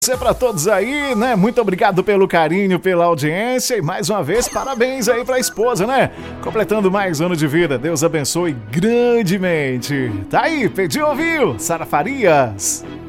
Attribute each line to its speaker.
Speaker 1: É para todos aí, né? Muito obrigado pelo carinho, pela audiência e mais uma vez parabéns aí para a esposa, né? Completando mais um ano de vida. Deus abençoe grandemente. Tá aí, pediu, ouviu? Sara Farias.